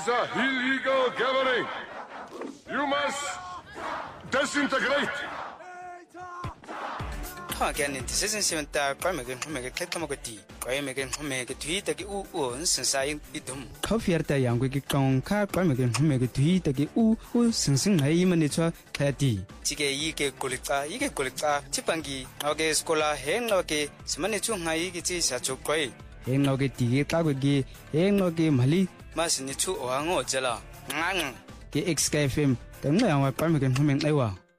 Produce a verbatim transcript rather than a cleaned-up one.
is a illegal gathering. You must disintegrate. Again, in decision seven tar, Parmegan, Homega, Ketamogati, Parmegan, Homega, Tweet, U, U, since I idum. Coffeerta young wicked gong, car, Parmegan, Homega, Tweet, U, U, since I manager, Tati. Tige, Ike, Golita, Ike, Golita, Chipangi, Oge, Scola, Henloke, Semanichung, Haigiti, Sacho Quay. Henloke, Tige, Kagagi, Henloke, Mali, Massinichu, Oango, Jella. Nang. The ex F M, the Parmegan, Homing, Ewa.